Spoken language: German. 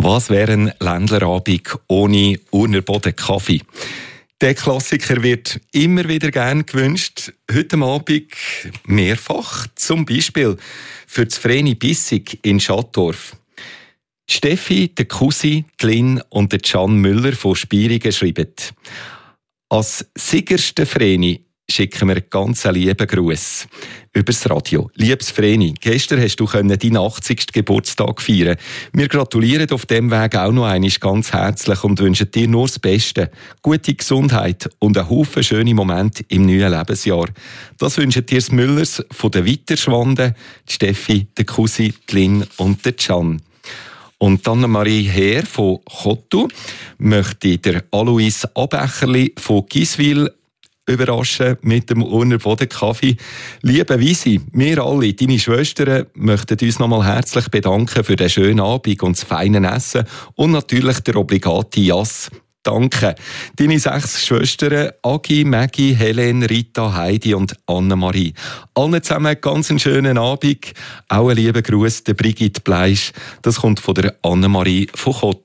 Was wäre ein Ländlerabend ohne Urner Boden Kaffee? Der Klassiker wird immer wieder gern gewünscht. Heute Abend mehrfach. Zum Beispiel für das Vreni Bissig in Schattdorf. Die Steffi, der Cousin, die Lynn und der Can Müller von Spierigen schreiben: Als siegerste Vreni schicken wir einen ganz lieben Gruß übers Radio. Liebes Vreni, gestern hast du deinen 80. Geburtstag feiern. Wir gratulieren auf dem Weg auch noch einmal ganz herzlich und wünschen dir nur das Beste. Gute Gesundheit und einen Haufen schöne Momente im neuen Lebensjahr. Das wünschen dir das Müllers von den Weiterschwanden, die Steffi, der Cousin, die Lynn und der Can. Und Anna-Marie Heer von Chottu möchte der Alois Abecherli von Giswil überraschen mit dem Urner Boden Kaffee. Liebe Wisi, wir alle, deine Schwestern, möchten uns nochmal herzlich bedanken für den schönen Abend und das feine Essen und natürlich der obligate Jass. Danke. Deine 6 Schwestern, Agi, Maggie, Helen, Rita, Heidi und Anna-Marie. Allen zusammen ganz einen schönen Abend. Auch einen lieben Gruß der Brigitte Bleisch. Das kommt von der Anna-Marie von Chottu.